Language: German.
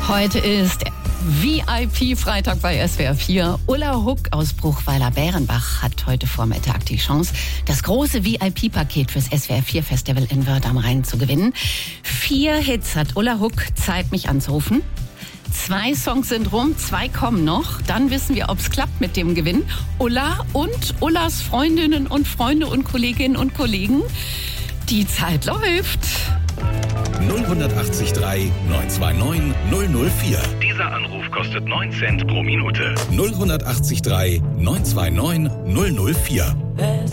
Heute ist VIP-Freitag bei SWR 4. Ulla Huck aus Bruchweiler-Bärenbach hat heute Vormittag die Chance, das große VIP-Paket fürs SWR 4-Festival in Wörth am Rhein zu gewinnen. 4 Hits hat Ulla Huck Zeit, mich anzurufen. 2 Songs sind rum, 2 kommen noch. Dann wissen wir, ob es klappt mit dem Gewinn. Ulla und Ullas Freundinnen und Freunde und Kolleginnen und Kollegen. Die Zeit läuft. 0183 929 004. Dieser Anruf kostet 9 Cent pro Minute. 0183 929 004.